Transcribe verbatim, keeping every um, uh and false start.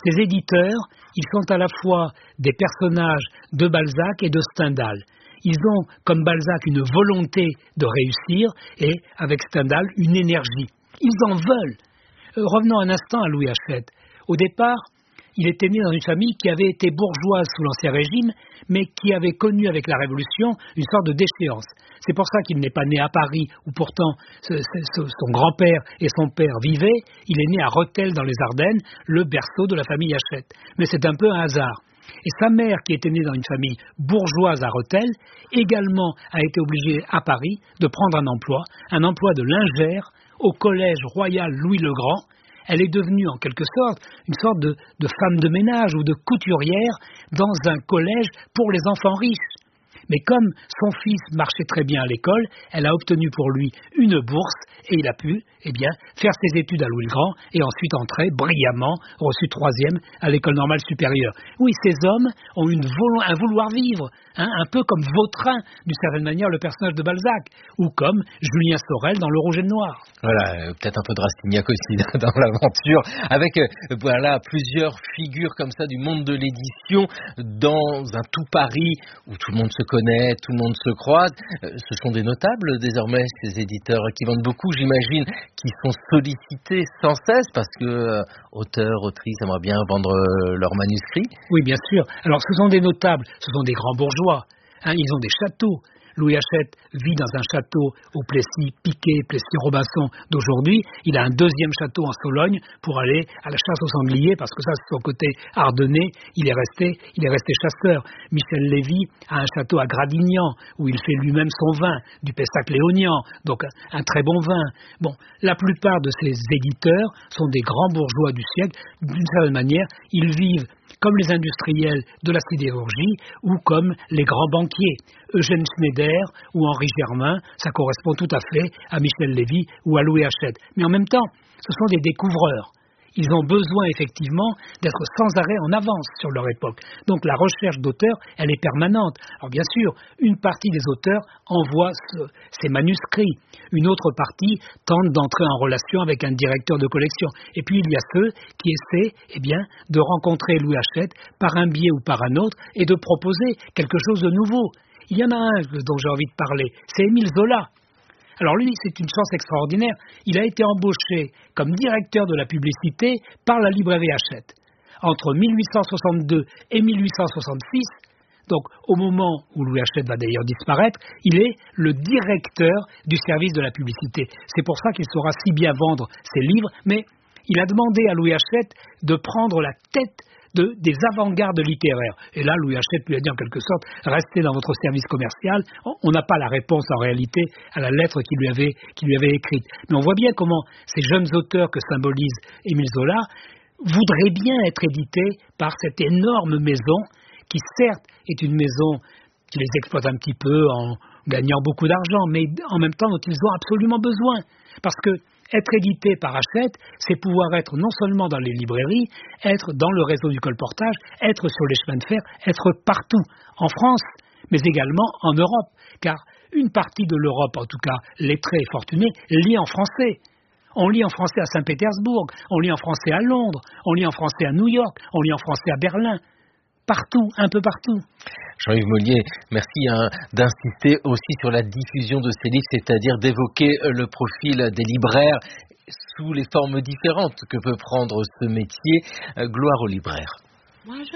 Ces éditeurs, ils sont à la fois des personnages de Balzac et de Stendhal. Ils ont, comme Balzac, une volonté de réussir et, avec Stendhal, une énergie. Ils en veulent. Euh, revenons un instant à Louis Hachette. Au départ, il était né dans une famille qui avait été bourgeoise sous l'Ancien Régime, mais qui avait connu avec la Révolution une sorte de déchéance. C'est pour ça qu'il n'est pas né à Paris, où pourtant ce, ce, son grand-père et son père vivaient. Il est né à Rethel, dans les Ardennes, le berceau de la famille Hachette. Mais c'est un peu un hasard. Et sa mère, qui était née dans une famille bourgeoise à Rethel, également a été obligée à Paris de prendre un emploi, un emploi de lingère au Collège Royal Louis-le-Grand. Elle est devenue en quelque sorte une sorte de, de femme de ménage ou de couturière dans un collège pour les enfants riches. Mais comme son fils marchait très bien à l'école, elle a obtenu pour lui une bourse et il a pu eh bien, faire ses études à Louis-le-Grand et ensuite entrer brillamment, reçu troisième à l'école normale supérieure. Oui, ces hommes ont une volo- un vouloir vivre, hein, un peu comme Vautrin, d'une certaine manière, le personnage de Balzac, ou comme Julien Sorel dans Le Rouge et le Noir. Voilà, euh, peut-être un peu de Rastignac aussi dans l'aventure, avec euh, voilà plusieurs figures comme ça du monde de l'édition dans un tout Paris où tout le monde se connaît, tout le monde se croise. Euh, ce sont des notables désormais, ces éditeurs qui vendent beaucoup, j'imagine, qui sont sollicités sans cesse parce que euh, auteurs, autrices aimeraient bien vendre euh, leurs manuscrits. Oui, bien sûr. Alors, ce sont des notables, ce sont des grands bourgeois. Hein, ils ont des châteaux. Louis Hachette vit dans un château au Plessis-Piquet, Plessis-Robinson d'aujourd'hui. Il a un deuxième château en Sologne pour aller à la chasse aux sangliers, parce que ça, c'est son côté ardennais. Il est resté, il est resté chasseur. Michel Lévy a un château à Gradignan, où il fait lui-même son vin, du Pessac-Léognan, donc un, un très bon vin. Bon, la plupart de ces éditeurs sont des grands bourgeois du siècle. D'une certaine manière, ils vivent comme les industriels de la sidérurgie ou comme les grands banquiers. Eugène Schneider ou Henri Germain, ça correspond tout à fait à Michel Lévy ou à Louis Hachette. Mais en même temps, ce sont des découvreurs. Ils ont besoin effectivement d'être sans arrêt en avance sur leur époque. Donc la recherche d'auteurs, elle est permanente. Alors bien sûr, une partie des auteurs envoie ce, ces manuscrits. Une autre partie tente d'entrer en relation avec un directeur de collection. Et puis il y a ceux qui essaient eh bien, de rencontrer Louis Hachette par un biais ou par un autre et de proposer quelque chose de nouveau. Il y en a un dont j'ai envie de parler, c'est Émile Zola. Alors lui, c'est une chance extraordinaire. Il a été embauché comme directeur de la publicité par la librairie Hachette. Entre mille huit cent soixante-deux et mille huit cent soixante-six, donc au moment où Louis Hachette va d'ailleurs disparaître, il est le directeur du service de la publicité. C'est pour ça qu'il saura si bien vendre ses livres, mais il a demandé à Louis Hachette de prendre la tête De, des avant-gardes littéraires. Et là, Louis Hachette lui a dit en quelque sorte, restez dans votre service commercial. On n'a pas la réponse en réalité à la lettre qu'il lui avait, qu'il lui avait écrite. Mais on voit bien comment ces jeunes auteurs que symbolise Émile Zola voudraient bien être édités par cette énorme maison qui certes est une maison qui les exploite un petit peu en gagnant beaucoup d'argent, mais en même temps dont ils ont absolument besoin. Parce que être édité par Hachette, c'est pouvoir être non seulement dans les librairies, être dans le réseau du colportage, être sur les chemins de fer, être partout, en France, mais également en Europe. Car une partie de l'Europe, en tout cas lettrée et fortunée, lit en français. On lit en français à Saint-Pétersbourg, on lit en français à Londres, on lit en français à New York, on lit en français à Berlin. Partout, un peu partout. Jean-Yves Mollier, merci hein, d'insister aussi sur la diffusion de ces livres, c'est-à-dire d'évoquer le profil des libraires sous les formes différentes que peut prendre ce métier. Gloire aux libraires. Moi, je...